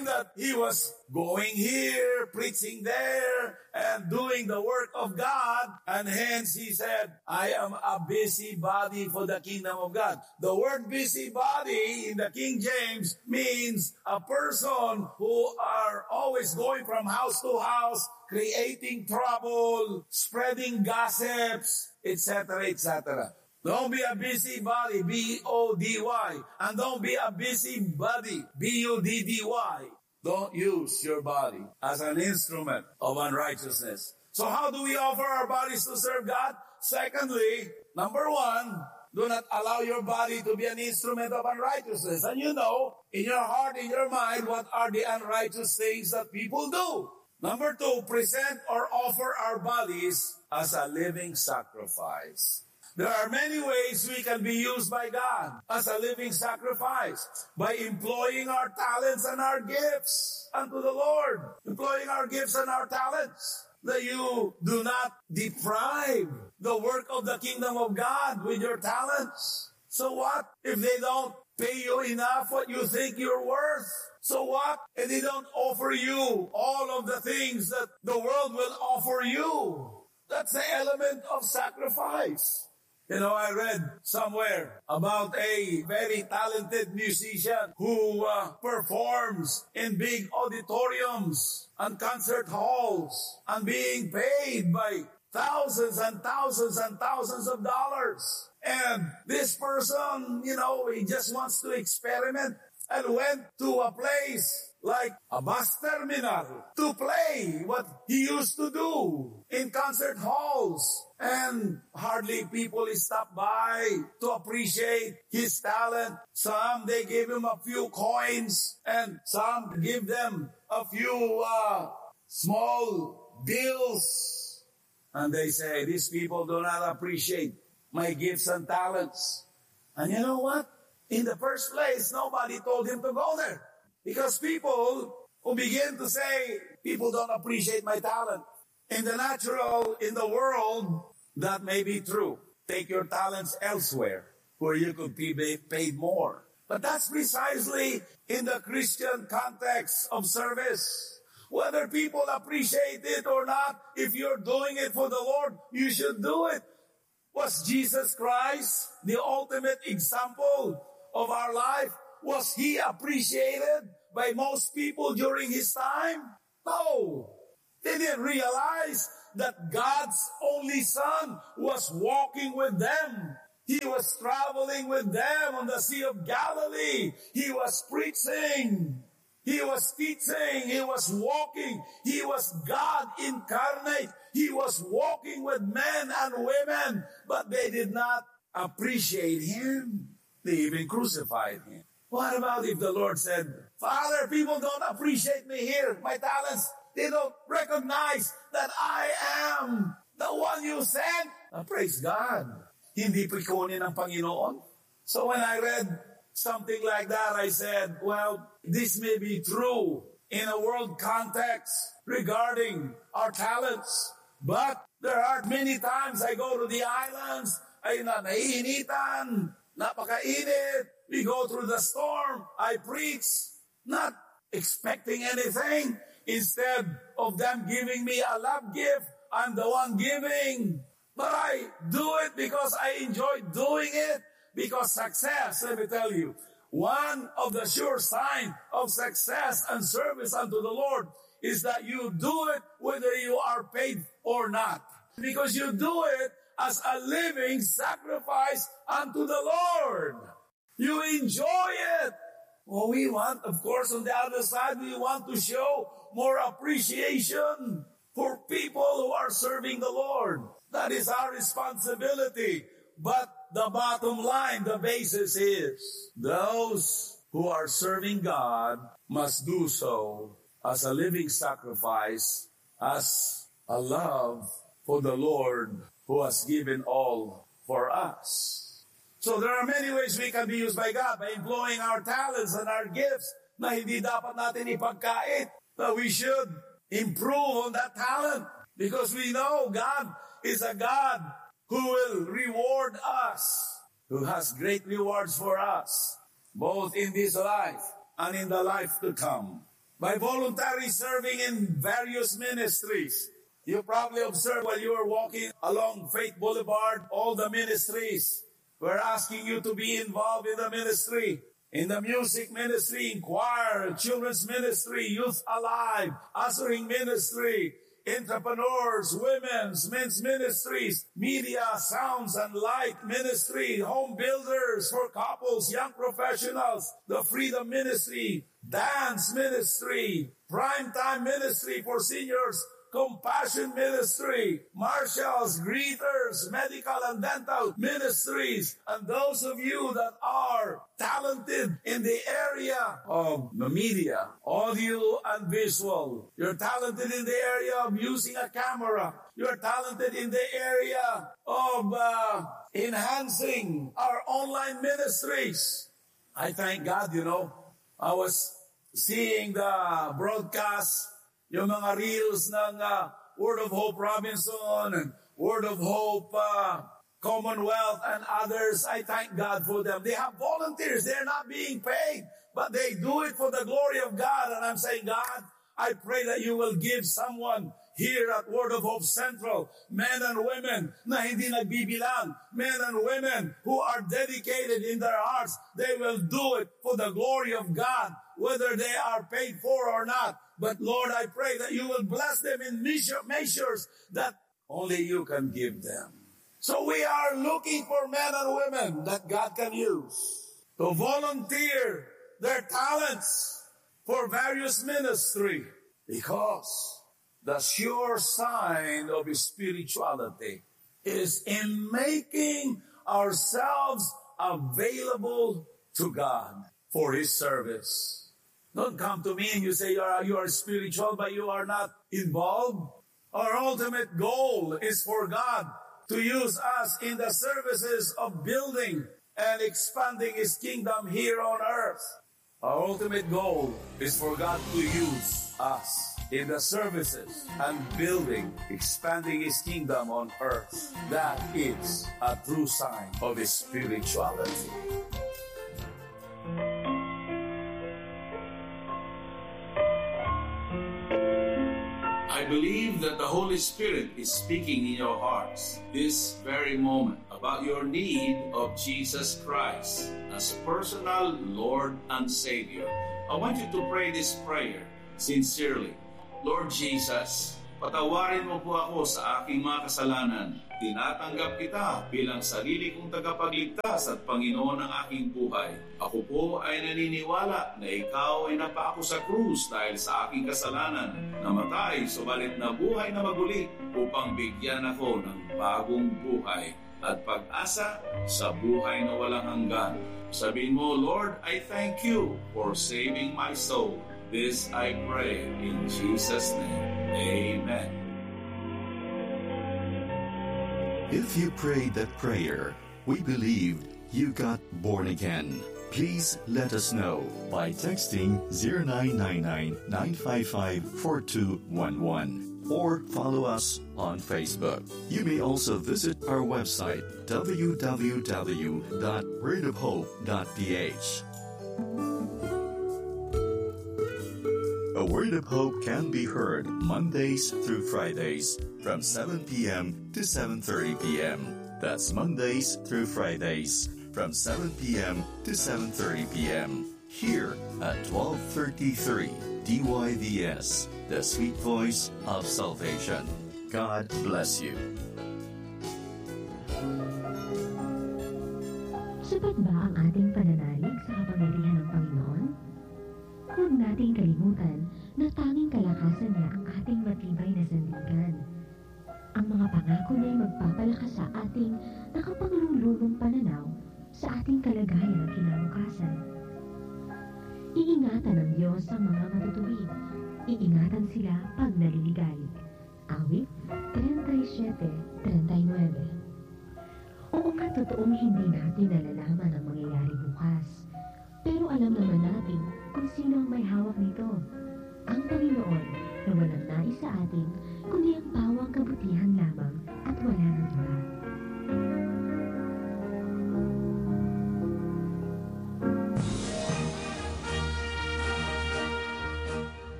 claimed that he was going here, preaching there, and doing the work of God. And hence he said, I am a busybody for the kingdom of God. The word busybody in the King James means a person who are always going from house to house, creating trouble, spreading gossips, etc., etc. Don't be a busybody, B-O-D-Y. And don't be a busybody, B-U-D-D-Y. Don't use your body as an instrument of unrighteousness. So how do we offer our bodies to serve God? Secondly, number one, do not allow your body to be an instrument of unrighteousness. And you know, in your heart, in your mind, what are the unrighteous things that people do? Number two, present or offer our bodies as a living sacrifice. There are many ways we can be used by God as a living sacrifice by employing our talents and our gifts unto the Lord. Employing our gifts and our talents. That you do not deprive the work of the kingdom of God with your talents. So what if they don't pay you enough what you think you're worth? So what if they don't offer you all of the things that the world will offer you? That's the element of sacrifice. You know, I read somewhere about a very talented musician who performs in big auditoriums and concert halls and being paid by thousands and thousands and thousands of dollars. And this person, you know, he just wants to experiment and went to a place like a bus terminal to play what he used to do in concert halls. And hardly people stop by to appreciate his talent. Some, they give him a few coins, and some give them a few small bills. And they say, these people do not appreciate my gifts and talents. And you know what? In the first place, nobody told him to go there. Because people who begin to say, people don't appreciate my talent. In the natural, in the world, that may be true. Take your talents elsewhere where you could be paid more. But that's precisely in the Christian context of service. Whether people appreciate it or not, if you're doing it for the Lord, you should do it. Was Jesus Christ the ultimate example of our life? Was he appreciated by most people during his time? No. They didn't realize that God's only Son was walking with them. He was traveling with them on the Sea of Galilee. He was preaching. He was teaching. He was walking. He was God incarnate. He was walking with men and women, but they did not appreciate him. They even crucified him. What about if the Lord said, Father, people don't appreciate me here, my talents. They don't recognize that I am the one you sent. Praise God. Hindi pikunin ng Panginoon. So when I read something like that, I said, well, this may be true in a world context regarding our talents. But there are many times I go to the islands, ay naiinitan, napakainit. We go through the storm. I preach, not expecting anything. Instead of them giving me a love gift, I'm the one giving. But I do it because I enjoy doing it. Because success, let me tell you, one of the sure signs of success and service unto the Lord is that you do it whether you are paid or not. Because you do it as a living sacrifice unto the Lord. You enjoy it. Well, we want, of course, on the other side, we want to show more appreciation for people who are serving the Lord. That is our responsibility. But the bottom line, the basis is, those who are serving God must do so as a living sacrifice, as a love for the Lord who has given all for us. So there are many ways we can be used by God by employing our talents and our gifts na hindi dapat natin ipagkait. But we should improve on that talent because we know God is a God who will reward us, who has great rewards for us, both in this life and in the life to come. by voluntarily serving in various ministries. You probably observed while you were walking along Faith Boulevard, all the ministries were asking you to be involved in the ministry. In the music ministry, in choir, children's ministry, youth alive, ushering ministry, entrepreneurs, women's, men's ministries, media, sounds and light ministry, home builders for couples, young professionals, the freedom ministry, dance ministry, primetime ministry for seniors, compassion ministry, marshals, greeters, medical and dental ministries, and those of you that are talented in the area of the media, audio and visual. You're talented in the area of using a camera. You're talented in the area of enhancing our online ministries. I thank God, I was seeing the broadcast, yung mga reels ng Word of Hope Robinson and Word of Hope Commonwealth and others. I thank God for them. They have volunteers. They're not being paid, but they do it for the glory of God. And I'm saying, God, I pray that you will give someone here at Word of Hope Central, men and women na hindi nagbibilang, men and women who are dedicated in their hearts. They will do it for the glory of God, whether they are paid for or not. But Lord, I pray that you will bless them in measures that only you can give them. So we are looking for men and women that God can use to volunteer their talents for various ministry, because the sure sign of spirituality is in making ourselves available to God for His service. Don't come to me and you say you are spiritual, but you are not involved. Our ultimate goal is for God to use us in the services of building and expanding His kingdom here on earth. Our ultimate goal is for God to use us in the services and building, expanding His kingdom on earth. That is a true sign of His spirituality. I believe that the Holy Spirit is speaking in your hearts this very moment about your need of Jesus Christ as personal Lord and Savior. I want you to pray this prayer sincerely. Lord Jesus, patawarin mo po ako sa aking mga kasalanan. Tinatanggap kita bilang sarili kong tagapagligtas at Panginoon ng aking buhay. Ako po ay naniniwala na ikaw ay napako sa krus dahil sa aking kasalanan, namatay subalit na buhay na maguli upang bigyan ako ng bagong buhay at pag-asa sa buhay na walang hanggan. Sabihin mo, Lord, I thank you for saving my soul. This I pray in Jesus' name. Amen. If you prayed that prayer, we believe you got born again. Please let us know by texting 0999-955-4211 or follow us on Facebook. You may also visit our website www.wordofhope.ph. A Word of Hope can be heard Mondays through Fridays from 7 p.m. to 7:30 p.m. That's Mondays through Fridays from 7 p.m. to 7:30 p.m. here at 1233 DYVS, the sweet voice of salvation. God bless you. Sapat ba ang ating pananalig sa kapangyarihan ng Panginoon? Huwag nating kalimutan na tanging kalakasan niya ang ating matibay na sandigan. Ang mga pangako niya ay magpapalakas sa ating nakapanglulunong pananaw sa ating kalagayan ng kinabukasan. Iingatan ng Diyos ang mga matutuwid. Iingatan sila pag naliligalig. Awit 37:39. Oo nga, totoong hindi natin nalalaman ang mangyayari bukas. Pero alam naman natin kung sino ang may hawak nito. Ang Panginoon na walang nais sa atin, kundi ang pawang kabutihan lamang at wala nang iba.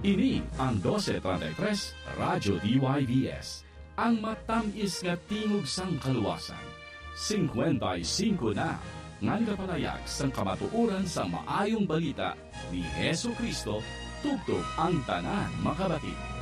Ini ang 1233 Radyo DYVS, ang matamis nga tingog sang kaluwasan. 55 na ngan kapalayag sang kamatuoran sang maayong balita ni Hesu Kristo tubtob ang tanan makabati.